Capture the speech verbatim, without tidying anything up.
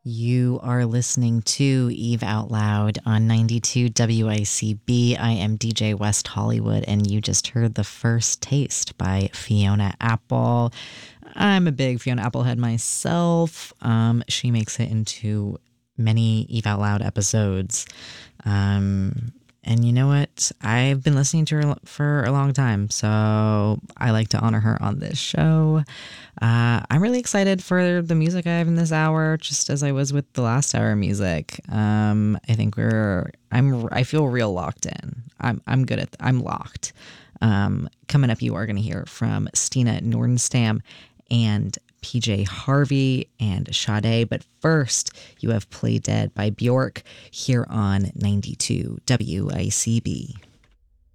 You are listening to Eve Out Loud on ninety-two W I C B. I am D J West Hollywood, and you just heard The First Taste by Fiona Apple. I'm a big Fiona Apple head myself. Um, she makes it into many Eve Out Loud episodes. Um, and you know what? I've been listening to her for a long time, so I like to honor her on this show. Uh, I'm really excited for the music I have in this hour, just as I was with the last hour music. Um, I think we're, I'm, I feel real locked in. I'm, I'm good at, I'm locked. Um, coming up, you are going to hear from Stina Nordenstam and P J Harvey and Sade. But first, you have Play Dead by Bjork here on ninety-two W I C B.